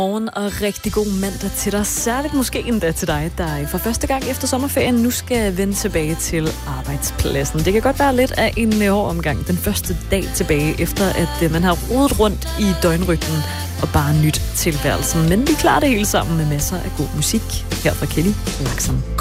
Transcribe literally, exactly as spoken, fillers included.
Morgen og rigtig god mandag til dig, særligt måske endda til dig, der for første gang efter sommerferien nu skal vende tilbage til arbejdspladsen. Det kan godt være lidt af en hård omgang den første dag tilbage, efter at man har rodet rundt i døgnrytmen og bare nyt tilværelsen. Men vi klarer det hele sammen med masser af god musik her fra Kelly Clarkson.